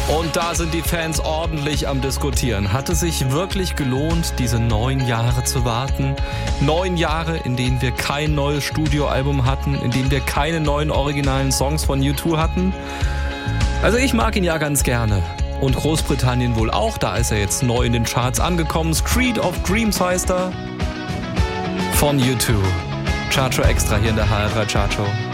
Und da sind die Fans ordentlich am Diskutieren. Hat es sich wirklich gelohnt, diese 9 Jahre zu warten? 9 Jahre, in denen wir kein neues Studioalbum hatten, in denen wir keine neuen originalen Songs von U2 hatten? Also ich mag ihn ja ganz gerne. Und Großbritannien wohl auch, da ist er jetzt neu in den Charts angekommen. Street of Dreams heißt er. Von U2. Chacho Extra hier in der HR3 Chartshow.